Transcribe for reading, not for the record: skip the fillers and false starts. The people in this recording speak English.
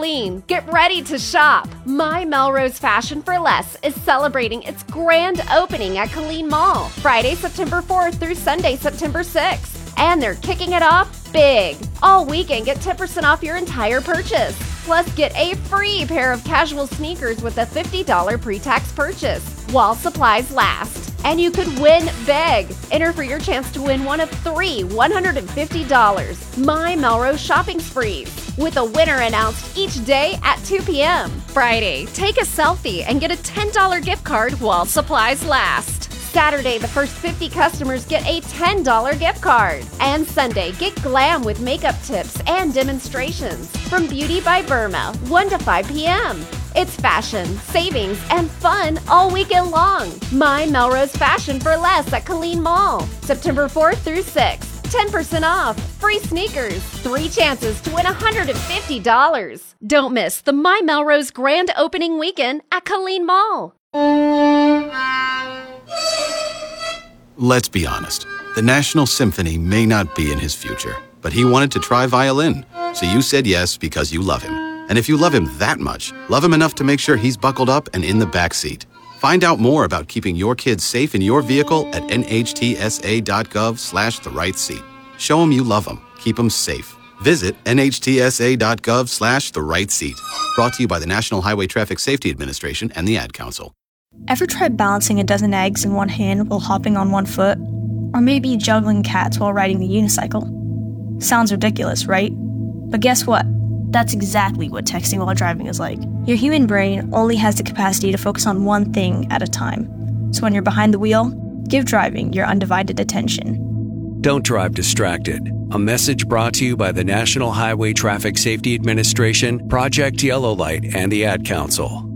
Colleen. Get ready to shop. My Melrose Fashion for Less is celebrating its grand opening at Colleen Mall, Friday, September 4th through Sunday, September 6th. And they're kicking it off big. All weekend, get 10% off your entire purchase. Plus, get a free pair of casual sneakers with a $50 pre-tax purchase while supplies last. And you could win big. Enter for your chance to win one of three $150 My Melrose shopping sprees, with a winner announced each day at 2 p.m. Friday, take a selfie and get a $10 gift card while supplies last. Saturday, the first 50 customers get a $10 gift card. And Sunday, get glam with makeup tips and demonstrations from Beauty by Burma, 1 to 5 p.m. It's fashion, savings, and fun all weekend long. My Melrose Fashion for Less at Colleen Mall, September 4th through 6th. 10% off, free sneakers, 3 chances to win $150. Don't miss the My Melrose grand opening weekend at Colleen Mall. Let's be honest. The National Symphony may not be in his future, but he wanted to try violin. So you said yes because you love him. And if you love him that much, love him enough to make sure he's buckled up and in the back seat. Find out more about keeping your kids safe in your vehicle at nhtsa.gov/the-right-seat. Show him you love him. Keep him safe. Visit nhtsa.gov/the-right-seat. Brought to you by the National Highway Traffic Safety Administration and the Ad Council. Ever tried balancing a dozen eggs in one hand while hopping on one foot? Or maybe juggling cats while riding the unicycle? Sounds ridiculous, right? But guess what? That's exactly what texting while driving is like. Your human brain only has the capacity to focus on one thing at a time. So when you're behind the wheel, give driving your undivided attention. Don't drive distracted. A message brought to you by the National Highway Traffic Safety Administration, Project Yellow Light, and the Ad Council.